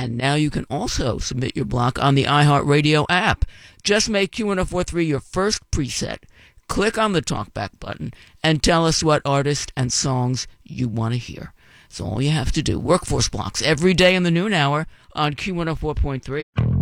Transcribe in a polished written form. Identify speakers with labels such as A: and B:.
A: And now you can also submit your block on the iHeartRadio app. Just make Q1043 your first preset. Click on the talkback button and tell us what artist and songs you want to hear. That's all you have to do. Workforce blocks every day in the noon hour on Q104.3.